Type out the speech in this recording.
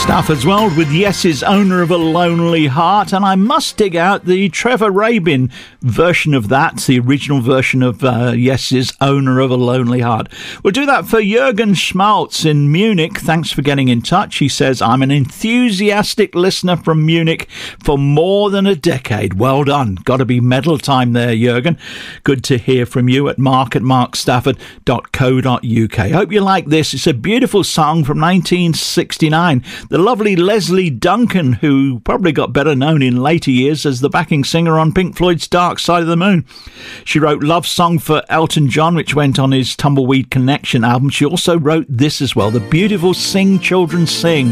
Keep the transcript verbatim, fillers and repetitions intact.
Stafford's World with Yes's Owner of a Lonely Heart, and I must dig out the Trevor Rabin version of that, the original version of uh, Yes's Owner of a Lonely Heart. We'll do that for Jürgen Schmaltz in Munich. Thanks for getting in touch. He says, I'm an enthusiastic listener from Munich for more than a decade. Well done. Got to be medal time there, Jürgen. Good to hear from you at mark at mark stafford dot co dot uk. Hope you like this. It's a beautiful song from nineteen sixty-nine. The lovely Leslie Duncan, who probably got better known in later years as the backing singer on Pink Floyd's Dark Side of the Moon. She wrote Love Song for Elton John, which went on his Tumbleweed Connection album. She also wrote this as well, the beautiful Sing Children Sing.